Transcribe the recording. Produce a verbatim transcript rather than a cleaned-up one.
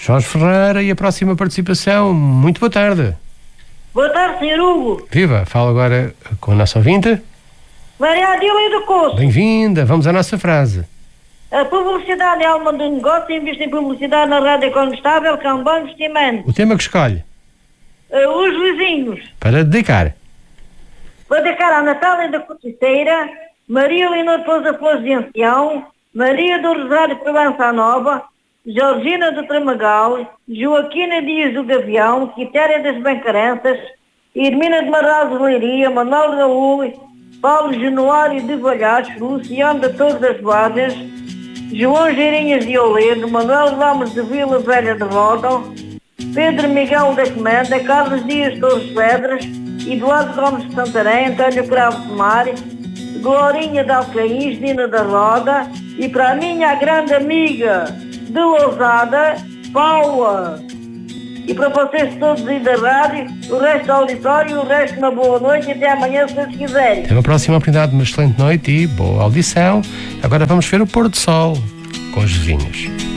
Jorge Ferreira, e a próxima participação. Muito boa tarde. Boa tarde, senhor Hugo. Viva, falo agora com a nossa ouvinte. Maria Adília do Couto. Bem-vinda, vamos à nossa frase. A publicidade é alma do negócio, investe em publicidade na rádio economistável, que é um bom investimento. O tema que escolhe? Uh, os vizinhos. Para dedicar. Vou dedicar a Natália da Corticeira, Maria Leonor Pousa Flores de Ancião, Maria do Rosário de Provença Nova, Georgina do Tramagal, Joaquina Dias do Gavião, Quitéria das Bencarenças, Irmina de Marrazes de Leiria, Manuel Raul, Paulo Januário de Valhaços, Luciano de Torres das Guardas, João Geirinhas de Oledo, Manuel Ramos de Vila Velha de Roda, Pedro Miguel da Comenda, Carlos Dias Torres Pedras, Eduardo Gomes de Santarém, António Cravo de Mar, Glorinha de Alcaíns, Dina da Roda, e para a minha grande amiga de Lousada, Paula. E para vocês todos aí da rádio, o resto do auditório, o resto uma boa noite e até amanhã, se vocês quiserem. Até a próxima oportunidade, uma excelente noite e boa audição. Agora vamos ver o pôr do sol com os vizinhos.